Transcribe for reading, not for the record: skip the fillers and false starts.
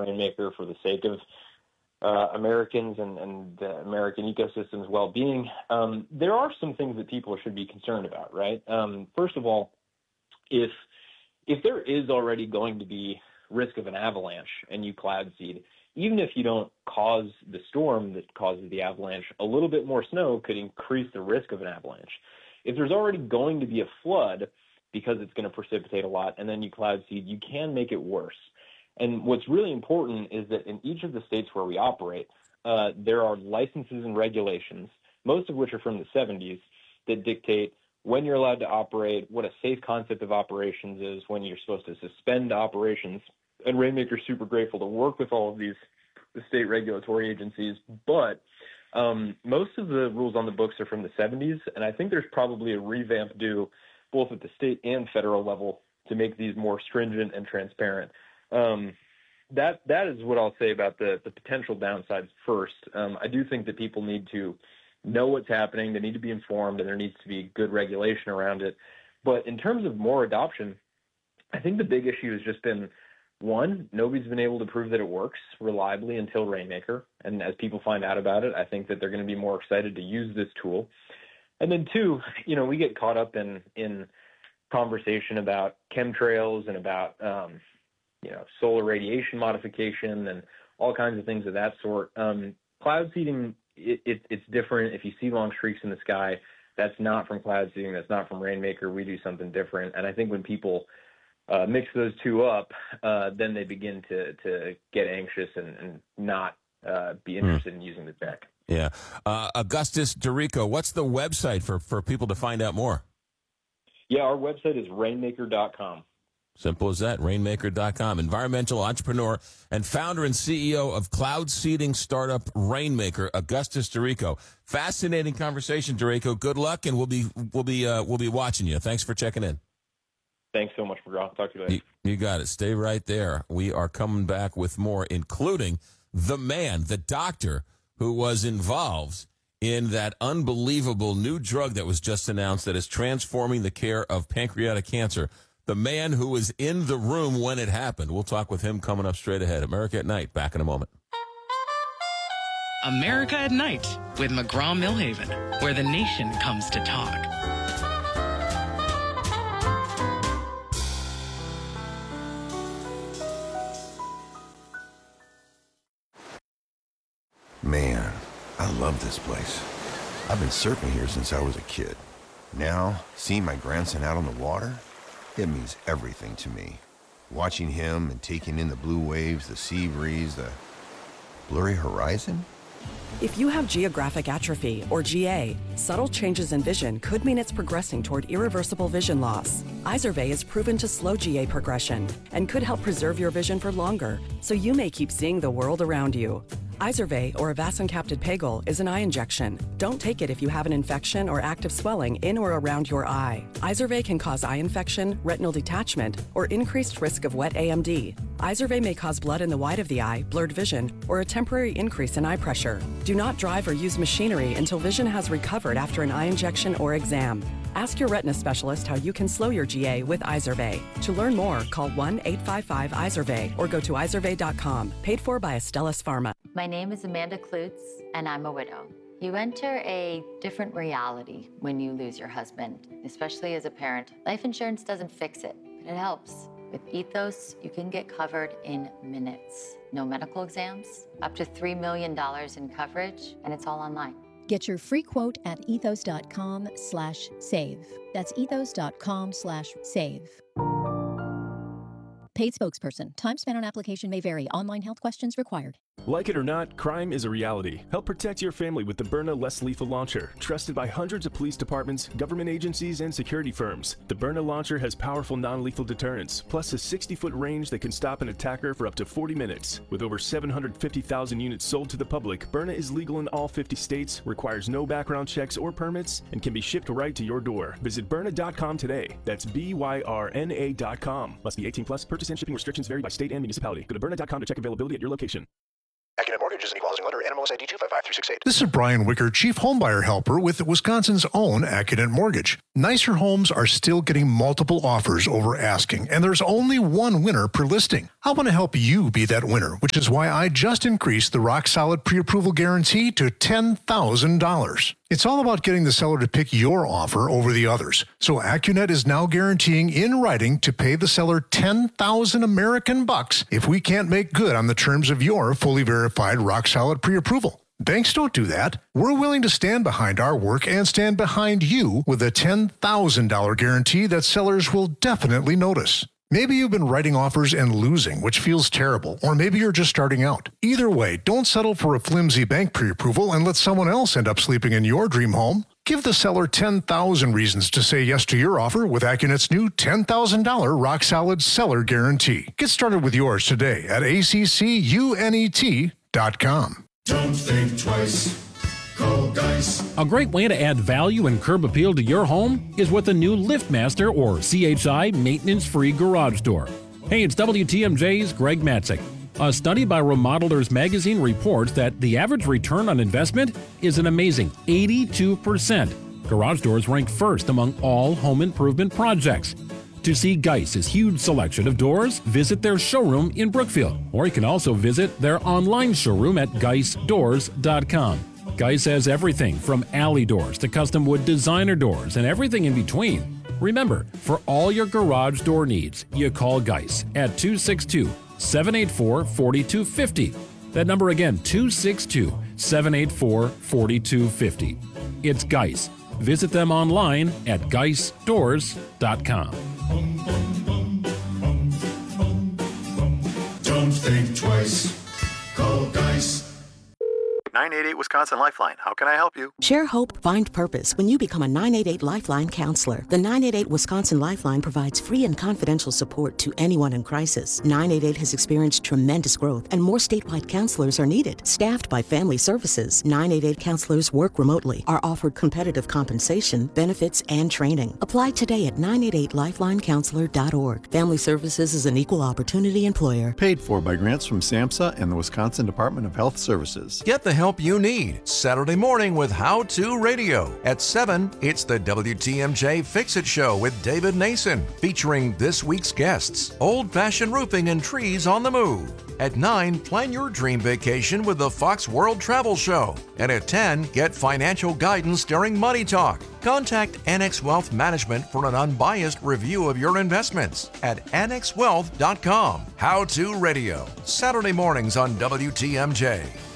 Rainmaker for the sake of Americans and the American ecosystem's well-being, there are some things that people should be concerned about, right? First of all, if there is already going to be risk of an avalanche and you cloud seed, even if you don't cause the storm that causes the avalanche, a little bit more snow could increase the risk of an avalanche. If there's already going to be a flood because it's going to precipitate a lot and then you cloud seed, you can make it worse. And what's really important is that in each of the states where we operate, there are licenses and regulations, most of which are from the 70s, that dictate when you're allowed to operate, what a safe concept of operations is, when you're supposed to suspend operations. And Rainmaker's super grateful to work with all of the state regulatory agencies. But most of the rules on the books are from the 70s, and I think there's probably a revamp due both at the state and federal level to make these more stringent and transparent. That is what I'll say about the potential downsides first. I do think that people need to know what's happening. They need to be informed, and there needs to be good regulation around it. But in terms of more adoption, I think the big issue has just been, one, nobody's been able to prove that it works reliably until Rainmaker. And as people find out about it, I think that they're going to be more excited to use this tool. And then two, we get caught up in conversation about chemtrails and about, solar radiation modification and all kinds of things of that sort. Cloud seeding, it's different. If you see long streaks in the sky, that's not from cloud seeding. That's not from Rainmaker. We do something different. And I think when people mix those two up, then they begin to get anxious and not be interested in using the tech. Yeah. Augustus Dorico, what's the website for people to find out more? Yeah, our website is rainmaker.com. Simple as that, rainmaker.com. Environmental entrepreneur and founder and CEO of cloud seeding startup Rainmaker, Augustus Dorico. Fascinating conversation, Dorico. Good luck, and we'll be watching you. Thanks for checking in. Thanks so much, McGraw. Talk to you later. You got it. Stay right there. We are coming back with more, including the man, the doctor who was involved in that unbelievable new drug that was just announced that is transforming the care of pancreatic cancer. The man who was in the room when it happened. We'll talk with him coming up straight ahead. America at Night, back in a moment. America at Night with McGraw-Millhaven, where the nation comes to talk. Man, I love this place. I've been surfing here since I was a kid. Now, seeing my grandson out on the water, it means everything to me. Watching him and taking in the blue waves, the sea breeze, the blurry horizon. If you have geographic atrophy, or GA, subtle changes in vision could mean it's progressing toward irreversible vision loss. Izervay is proven to slow GA progression and could help preserve your vision for longer, so you may keep seeing the world around you. Izervay, or avacincaptad pegol, is an eye injection. Don't take it if you have an infection or active swelling in or around your eye. Izervay can cause eye infection, retinal detachment, or increased risk of wet AMD. Izervay may cause blood in the white of the eye, blurred vision, or a temporary increase in eye pressure. Do not drive or use machinery until vision has recovered after an eye injection or exam. Ask your retina specialist how you can slow your GA with Izervay. To learn more, call 1-855-IZERVAY or go to izervay.com. Paid for by Astellas Pharma. My name is Amanda Klutz, and I'm a widow. You enter a different reality when you lose your husband, especially as a parent. Life insurance doesn't fix it, but it helps. With Ethos, you can get covered in minutes. No medical exams, up to $3 million in coverage, and it's all online. Get your free quote at ethos.com/save. That's ethos.com/save. Paid spokesperson. Time spent on application may vary. Online health questions required. Like it or not, crime is a reality. Help protect your family with the Byrna Less Lethal Launcher, trusted by hundreds of police departments, government agencies, and security firms. The Byrna launcher has powerful non-lethal deterrence, plus a 60-foot range that can stop an attacker for up to 40 minutes. With over 750,000 units sold to the public, Byrna is legal in all 50 states, requires no background checks or permits, and can be shipped right to your door. Visit Byrna.com today. That's BYRNA.com. Must be 18 plus. Purchase and shipping restrictions vary by state and municipality. Go to Byrna.com to check availability at your location. Accunet Mortgage Mortgages and Equal Housing Lender, NMLS ID 255368. This is Brian Wicker, Chief Homebuyer Helper with Wisconsin's own Accunet Mortgage. Nicer homes are still getting multiple offers over asking, and there's only one winner per listing. I want to help you be that winner, which is why I just increased the rock-solid pre-approval guarantee to $10,000. It's all about getting the seller to pick your offer over the others. So Accunet is now guaranteeing in writing to pay the seller 10,000 American bucks if we can't make good on the terms of your fully verified rock-solid pre-approval. Banks don't do that. We're willing to stand behind our work and stand behind you with a $10,000 guarantee that sellers will definitely notice. Maybe you've been writing offers and losing, which feels terrible, or maybe you're just starting out. Either way, don't settle for a flimsy bank pre-approval and let someone else end up sleeping in your dream home. Give the seller 10,000 reasons to say yes to your offer with Accunet's new $10,000 rock-solid seller guarantee. Get started with yours today at accunet.com. Don't think twice. Call Geis. A great way to add value and curb appeal to your home is with a new LiftMaster or CHI maintenance-free garage door. Hey, it's WTMJ's Greg Matzik. A study by Remodelers Magazine reports that the average return on investment is an amazing 82%. Garage doors rank first among all home improvement projects. To see Geis's huge selection of doors, visit their showroom in Brookfield, or you can also visit their online showroom at geisdoors.com. Geis has everything from alley doors to custom wood designer doors and everything in between. Remember, for all your garage door needs, you call Geis at 262-784-4250. That number again, 262-784-4250. It's Geis. Visit them online at geisdoors.com. Don't think twice. Call Geis. 988 Wisconsin Lifeline. How can I help you? Share hope, find purpose when you become a 988 Lifeline counselor. The 988 Wisconsin Lifeline provides free and confidential support to anyone in crisis. 988 has experienced tremendous growth, and more statewide counselors are needed. Staffed by Family Services, 988 counselors work remotely, are offered competitive compensation, benefits, and training. Apply today at 988lifelinecounselor.org. Family Services is an equal opportunity employer. Paid for by grants from SAMHSA and the Wisconsin Department of Health Services. Get the help you need Saturday morning with How To Radio. At 7, it's the WTMJ Fix-It Show with David Nason, featuring this week's guests, old-fashioned roofing and trees on the move. At 9, plan your dream vacation with the Fox World Travel Show. And at 10, get financial guidance during Money Talk. Contact Annex Wealth Management for an unbiased review of your investments at annexwealth.com. How To Radio, Saturday mornings on WTMJ.